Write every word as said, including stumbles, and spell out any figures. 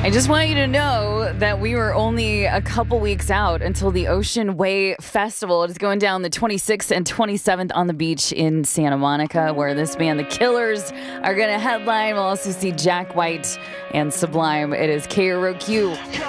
I just want you to know that we were only a couple weeks out until the Ocean Way Festival. It is going down the twenty-sixth and twenty-seventh on the beach in Santa Monica, where this band, The Killers, are going to headline. We'll also see Jack White and Sublime. It is K R O Q.